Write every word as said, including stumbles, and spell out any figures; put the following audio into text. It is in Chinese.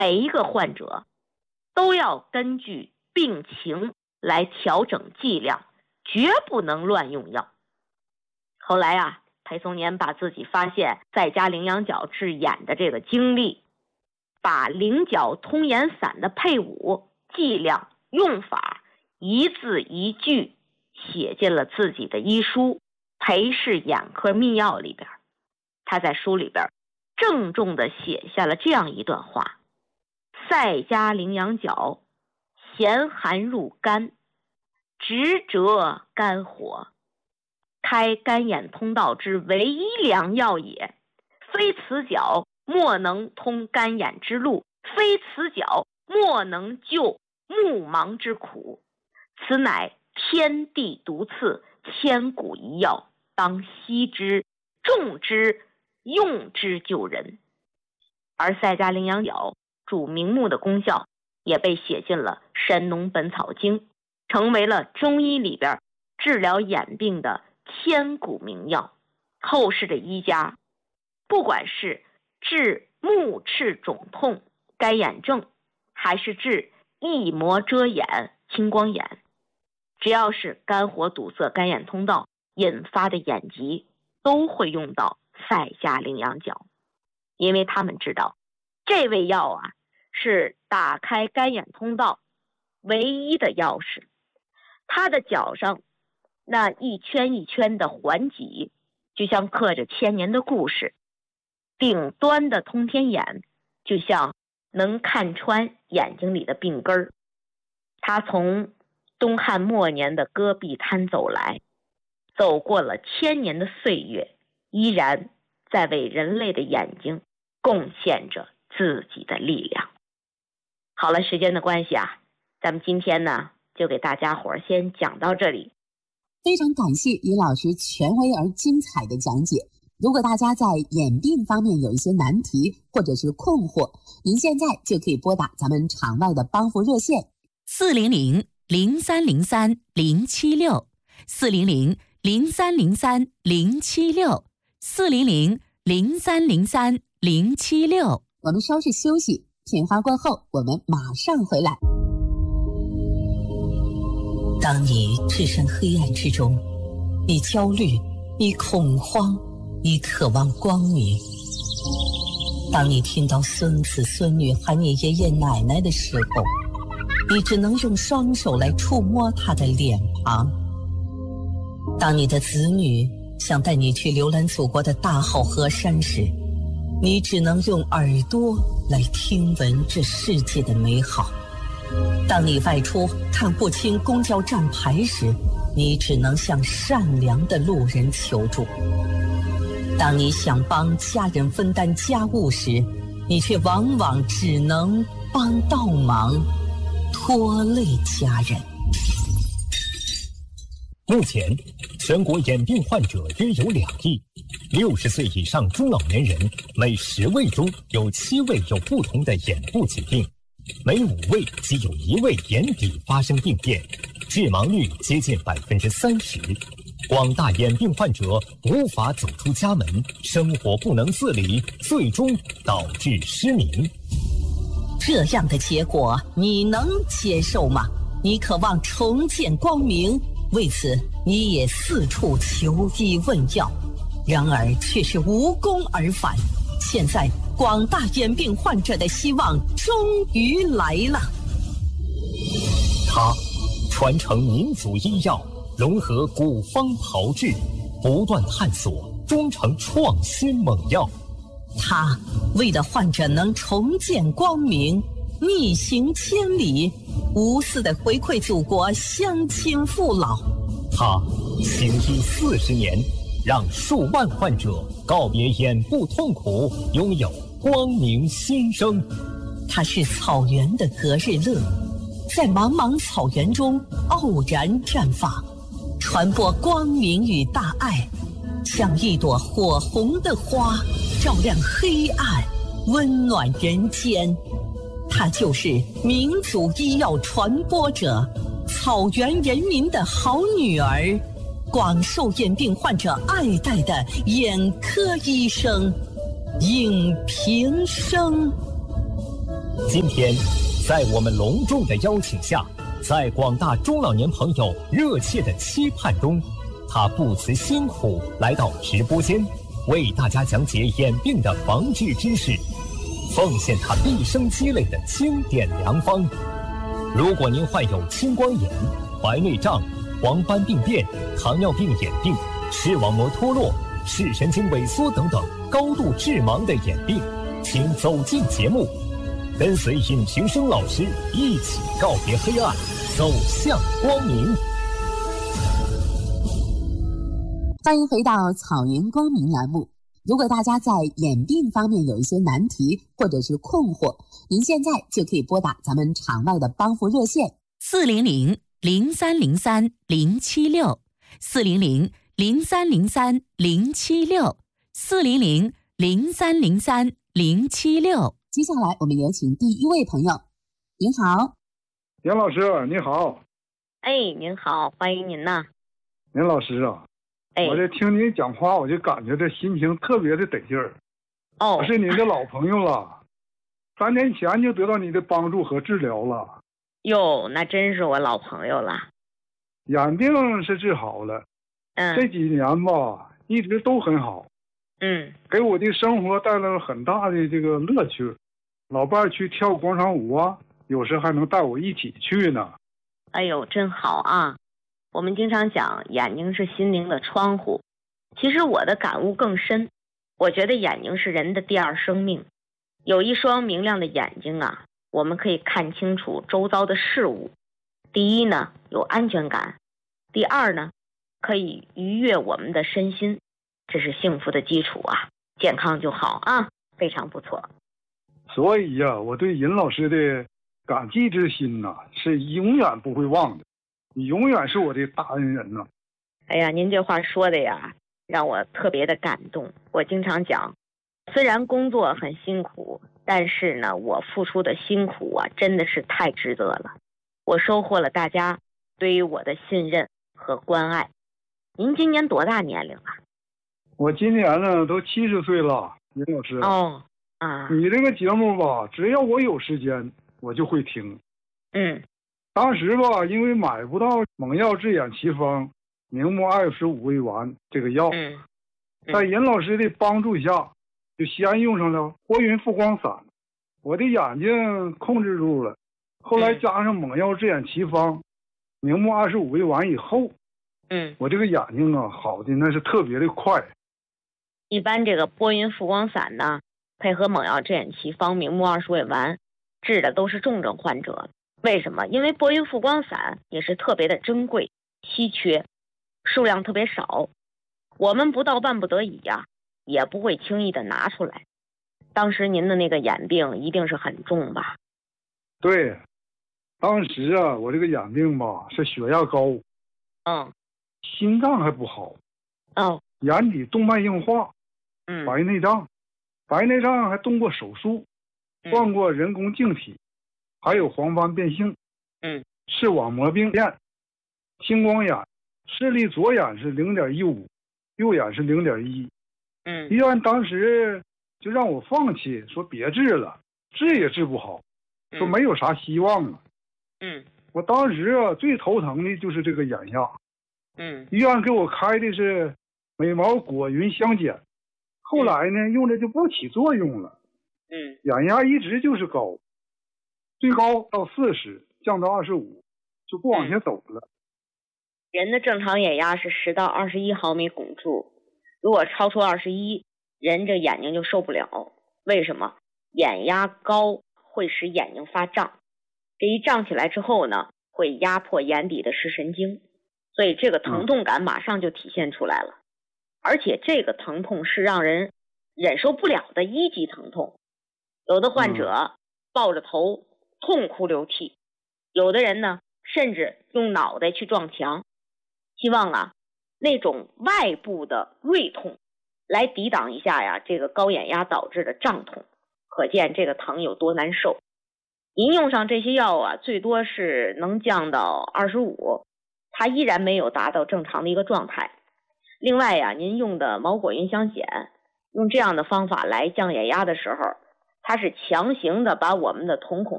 每一个患者都要根据病情来调整剂量，绝不能乱用药。后来啊，裴松年把自己发现在家羚羊角治眼的这个经历，把菱角通眼散的配伍、剂量、用法一字一句写进了自己的医书《裴氏眼科秘要》里边。他在书里边郑重地写下了这样一段话：赛家羚羊角，咸寒入肝，直折肝火，开肝眼通道之唯一良药也。非此角，莫能通肝眼之路；非此角，莫能救目盲之苦。此乃天地独赐，千古一药，当惜之，重之，用之救人。而赛家羚羊角主明目的功效也被写进了《神农本草经》，成为了中医里边治疗眼病的千古名药。后世的医家，不管是治目赤肿痛、干眼症，还是治翳膜遮眼、青光眼，只要是肝火堵塞肝眼通道引发的眼疾，都会用到赛家羚羊角。因为他们知道这味药啊是打开肝眼通道唯一的钥匙。它的角上那一圈一圈的环脊，就像刻着千年的故事；顶端的通天眼，就像能看穿眼睛里的病根儿。他从东汉末年的戈壁滩走来，走过了千年的岁月，依然在为人类的眼睛贡献着自己的力量。好了，时间的关系啊，咱们今天呢就给大家伙儿先讲到这里。 非常感谢于老师权威而精彩的讲解。如果大家在眼病方面有一些难题或者是困惑，您现在就可以拨打咱们场外的帮扶热线四零零零三零三零七六四零零零三零三零七六四零零零三零三零七六。 我们稍事休息，片花过后我们马上回来。 当你置身黑暗之中，你焦虑，你恐慌，你渴望光明。当你听到孙子孙女喊你爷爷奶奶的时候，你只能用双手来触摸他的脸庞。当你的子女想带你去浏览祖国的大好河山时，你只能用耳朵来听闻这世界的美好。当你外出看不清公交站牌时，你只能向善良的路人求助。当你想帮家人分担家务时，你却往往只能帮倒忙，拖累家人。 目前，全国眼病患者约有两亿，六十岁以上中老年人每十位中有七位有不同的眼部疾病，每五位即有一位眼底发生病变，致盲率接近百分之三十。广大眼病患者无法走出家门，生活不能自理，最终导致失明。 这样的结果你能接受吗？你渴望重见光明，为此你也四处求医问药，然而却是无功而返。现在广大眼病患者的希望终于来了。 他传承民族医药，融合古方炮制，不断探索，终成创新猛药。 他为了患者能重见光明，逆行千里，无私的回馈祖国乡亲父老。 他行医四十年，让数万患者告别眼部痛苦，拥有光明新生。 他是草原的格日乐，在茫茫草原中傲然绽放，传播光明与大爱，像一朵火红的花，照亮黑暗，温暖人间。他就是民族医药传播者，草原人民的好女儿，广受眼病患者爱戴的眼科医生应平生。 今天，在我们隆重的邀请下，在广大中老年朋友热切的期盼中，他不辞辛苦来到直播间，为大家讲解眼病的防治知识，奉献他毕生积累的经典良方。如果您患有青光眼、白内障、黄斑病变、糖尿病眼病、视网膜脱落、视神经萎缩等等高度致盲的眼病，请走进节目，跟随尹平生老师一起告别黑暗，走向光明。 欢迎回到草原光明栏目。如果大家在眼病方面有一些难题或者是困惑，您现在就可以拨打咱们场外的帮扶热线四零零零三零三零七六四零零零三零三零七六四零零零三零三零七六。 接下来我们有请第一位朋友。您好， 杨老师，你好。 哎，您好，欢迎您呐。 杨老师啊， 哎， 我这听您讲话，我就感觉这心情特别的得劲儿。 哦， 我是您的老朋友了，三年前就得到你的帮助和治疗了。 哟，那真是我老朋友了。 眼病是治好了， 嗯， 这几年吧，一直都很好。 嗯， 给我的生活带来了很大的这个乐趣。老伴儿去跳广场舞啊，有时还能带我一起去呢。 哎呦，真好啊！我们经常讲眼睛是心灵的窗户，其实我的感悟更深。我觉得眼睛是人的第二生命，有一双明亮的眼睛啊，我们可以看清楚周遭的事物。第一呢，有安全感；第二呢，可以愉悦我们的身心，这是幸福的基础啊，健康就好啊，非常不错。 所以呀、啊，我对尹老师的感激之心呐、啊，是永远不会忘的。你永远是我的大恩人呐、啊！ 哎呀，您这话说的呀，让我特别的感动。我经常讲，虽然工作很辛苦，但是呢，我付出的辛苦啊，真的是太值得了。我收获了大家对于我的信任和关爱。您今年多大年龄啊？ 我今年呢都七十岁了，尹老师。 哦，啊， 你这个节目吧，只要我有时间，我就会听。 嗯。 当时吧，因为买不到蒙药治眼奇方明目二十五味丸这个药， 嗯嗯、 在尹老师的帮助下，就先用上了拨云复光散，我的眼睛控制住了。后来加上蒙药治眼奇方明目二十五味丸以后， 嗯， 我这个眼睛啊好的那是特别的快。 一般这个拨云复光散呢，配合蒙药治眼奇方明目二十味丸，治的都是重症患者。为什么？因为拨云复光散也是特别的珍贵、稀缺，数量特别少，我们不到万不得已呀、啊，也不会轻易的拿出来。当时您的那个眼病一定是很重吧？ 对，当时啊，我这个眼病吧是血压高， 嗯， 心脏还不好， 哦， 眼底动脉硬化， 嗯， 白内障，白内障还动过手术，换过人工晶体。还有黄斑变性， 嗯， 视网膜病变，青光眼，视力左眼是零点一五，右眼是零点一， 嗯， 医院当时就让我放弃，说别治了，治也治不好，说没有啥希望了。 嗯， 我当时啊最头疼的就是这个眼压， 嗯， 医院给我开的是美毛果云香碱，后来呢用着就不起作用了， 嗯， 眼压一直就是高。最高到四十，降到二十五，就不往下走了。 人的正常眼压是十到二十一毫米汞柱，如果超出二十一，人这眼睛就受不了。为什么？眼压高会使眼睛发胀，这一胀起来之后呢，会压迫眼底的视神经，所以这个疼痛感马上就体现出来了。嗯、而且这个疼痛是让人忍受不了的一级疼痛，有的患者抱着头。痛哭流涕，有的人呢甚至用脑袋去撞墙，希望啊那种外部的锐痛来抵挡一下呀这个高眼压导致的胀痛，可见这个疼有多难受。您用上这些药啊，最多是能降到二十五，它依然没有达到正常的一个状态。另外呀，您用的毛果云香碱，用这样的方法来降眼压的时候， 它是强行的把我们的瞳孔